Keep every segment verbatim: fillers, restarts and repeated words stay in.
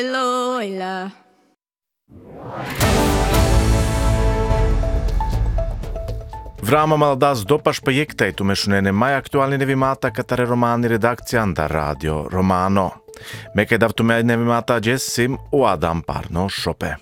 Loila. Vrama maldas dopaš projekta i tumešunene maj aktualni nevimata katare romani redakcijan da Radio Romano. Mekaj davtume nevimata Jessim u Adam Parno šope.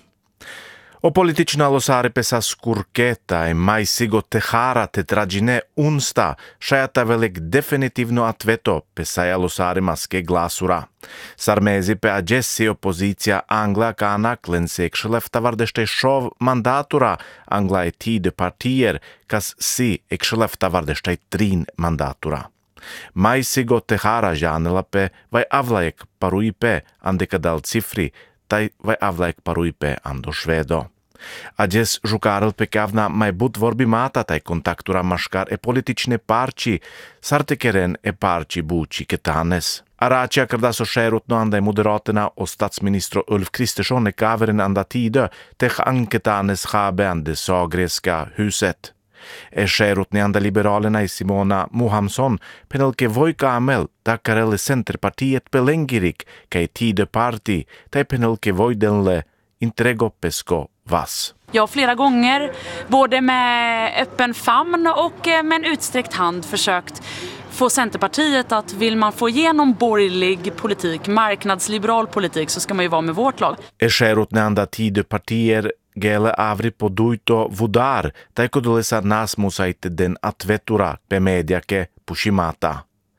O politična losare pesa skurketa i maj sigo tehara te trađine unsta šajata velik definitivno atveto pesaja losare maske glasura. Sarmezi pe a Jessi opozicija Angla kana klensek šeleftavardešte šov mandatura Angla e tide partier kas si ek šeleftavardešte trin mandatura. Maj sigo tehara žanela pe vaj avlajek parui pe andekadal cifri taj vai avlajek parui pe ando švedo. A djes žukarel pekavna maj but vorbi mata taj kontaktura maškar e politične parči, sartekeren e parči buči ketanes. A račja kada so šerutno anda je moderatena o statsministro Ulf Kristersson e kaveren anda tide teh anketanes habe ande sagreska huset. E šerutni anda liberalena i Simona Mohamsson penelke vojka amel takarele centerpartiet pelengirik kai tide parti tai penelke vojdenle intrego pesko vas. Jag har flera gånger, både med öppen famn och med en utsträckt hand, försökt få Centerpartiet att vill man få igenom borgerlig politik, marknadsliberal politik, så ska man ju vara med vårt lag. E šerutne anda tide partier gele avri poduito vudar, taj kodolesa nasmusaite den atvetura pe mediake pushimata.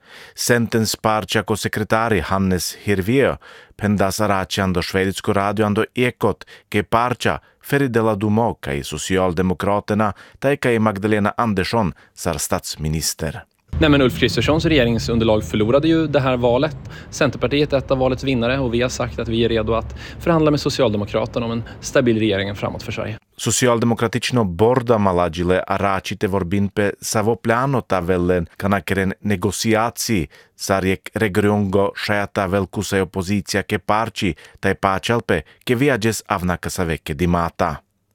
Sentens parčako sekretari Hannes Hirviö pendas arači ando šveditsko radio ando ekot ke parča feri dela dumo kai socialdemokraterna taj kai Magdalena Andersson sar statsminister. Nej, men Ulf Kristerssons regeringsunderlag förlorade ju det här valet. Centerpartiet är ett av valets vinnare och vi har sagt att vi är redo att förhandla med Socialdemokraterna om en stabil regering framåt för Sverige. Socialdemokratično borda malađile aračite vorbinpe savopljano velen kanakeren negociaci sarjek regiongo šajata velkusaj opozicija ke parči taj pačalpe ke viađes avnaka saveke dimata.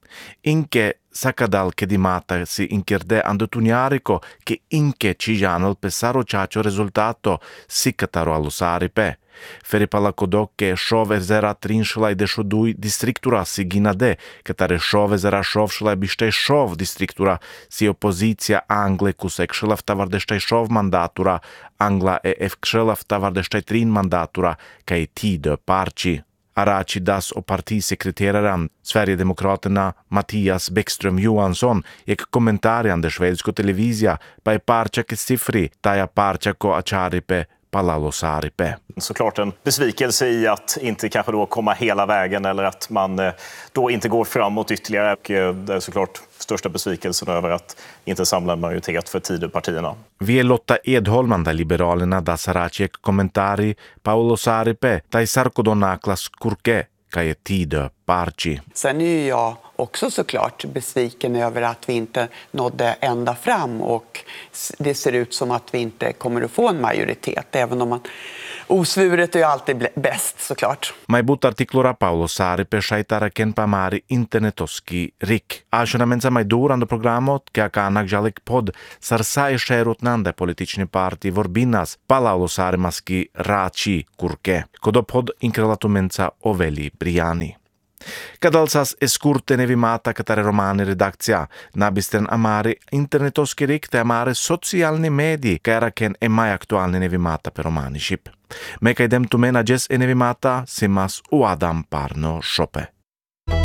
Inke sakadal ke dimata si inkerde ando tunjariko ke inke čijanel pe saro čačo rezultato sikataro alusaripe. Feri palakodoke šove zera trinšla i dešoduj distriktura si ginade, katare šove zera šovšla i bište šov distriktura si opozicija Angle kusek šelaftavardešte šov mandatura, Angla e ef šelaftavardešte trin mandatura, kaj tide parči. Arači das o partisekreteraren Sverigedemokraterna Mattias Bäckström Johansson ek kommentari ande švedsko televizija pa je parčake cifri taja parčako ačaripe palalosaripe. Såklart en besvikelse i att inte kanske då komma hela vägen eller att man då inte går framåt ytterligare. Och det är såklart största besvikelsen över att inte samla en majoritet för Tidöpartierna. Vi är Lotta Edholm da Liberalerna da Saracek kommentari Paolo Saripe tai sarkodonaklas kurke kai Tidöparti. Sen är ju jag också såklart besviken över att vi inte nådde ända fram och det ser ut som att vi inte kommer att få en majoritet, även om man osvuret är ju alltid bäst såklart. Mai but artiklura Paolo Saripe šaitara ken pamari internetoski rik. Ašonamenca mai durando programot ke akanak žalek pod sarsa i šerutnande politični parti vorbinas Paolo Sarimaski rači kurke. Kodo pod inkrelatumenca oveli Briani. Kadalsas eskurte nevimata katare romani redakcija, nabistren amari internetoski rik te amare socijalni mediji, kajara ken e maj aktualni nevimata per romani šip. Mekaj dem tumena džes e nevimata simas u Adam Parno šope.